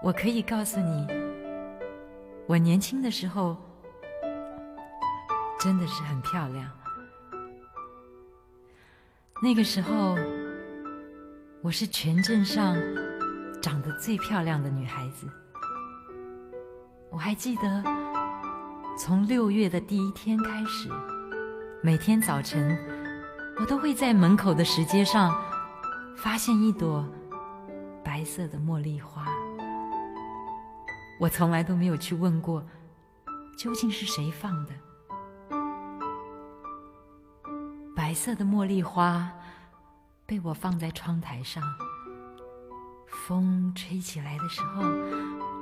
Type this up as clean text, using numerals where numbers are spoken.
我可以告诉你，我年轻的时候真的是很漂亮。那个时候，我是全镇上长得最漂亮的女孩子。我还记得，从6月的第1天开始，每天早晨，我都会在门口的石阶上发现一朵白色的茉莉花。我从来都没有去问过，究竟是谁放的。白色的茉莉花被我放在窗台上，风吹起来的时候，